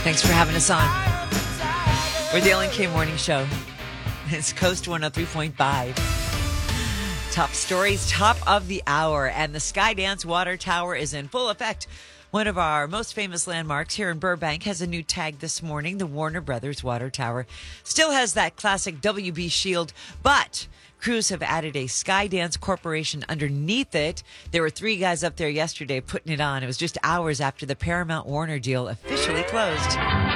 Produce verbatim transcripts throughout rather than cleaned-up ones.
Thanks for having us on. We're the Ellen K Morning Show. It's Coast one oh three point five. Top stories, top of the hour, and the Skydance Water Tower is in full effect. One of our most famous landmarks here in Burbank has a new tag this morning. The Warner Brothers Water Tower still has that classic W B shield, but crews have added a Skydance Corporation underneath it. There were three guys up there yesterday putting it on. It was just hours after the Paramount Warner deal officially closed.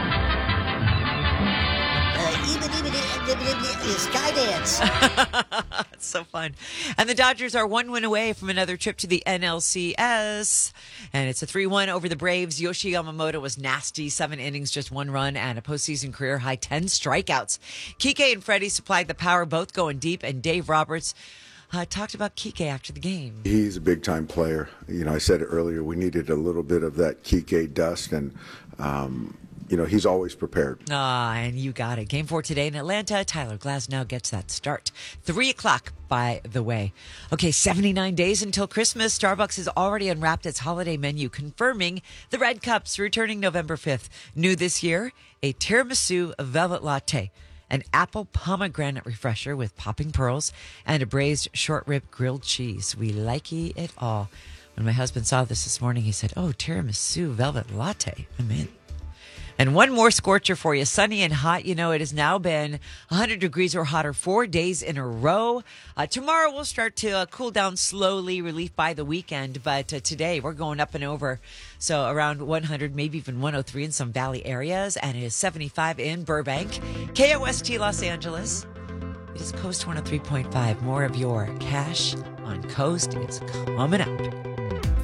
Skydance. It's so fun. And the Dodgers are one win away from another trip to the N L C S. And it's a three one over the Braves. Yoshi Yamamoto was nasty. Seven innings, just one run, and a postseason career high ten strikeouts. Kike and Freddie supplied the power, both going deep. And Dave Roberts uh, talked about Kike after the game. He's a big-time player. You know, I said it earlier, we needed a little bit of that Kike dust, and um, you know, he's always prepared. Ah, and you got it. Game four today in Atlanta. Tyler Glasnow gets that start. Three o'clock, by the way. Okay, seventy-nine days until Christmas. Starbucks has already unwrapped its holiday menu, confirming the Red Cups returning November fifth. New this year, a tiramisu velvet latte, an apple pomegranate refresher with popping pearls, and a braised short rib grilled cheese. We likey it all. When my husband saw this this morning, he said, "Oh, tiramisu velvet latte. I'm in." And one more scorcher for you. Sunny and hot. You know, it has now been one hundred degrees or hotter four days in a row. Uh, tomorrow we'll start to uh, cool down slowly, relief by the weekend. But uh, today we're going up and over. So around one hundred, maybe even one oh three in some valley areas. And it is seventy-five in Burbank. K O S T Los Angeles. It is Coast one oh three point five. More of your cash on Coast is coming out.